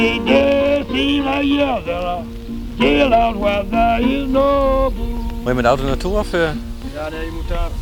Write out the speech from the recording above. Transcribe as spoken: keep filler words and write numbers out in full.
Moet je met de auto naartoe of? Uh... Ja, nee, je moet daar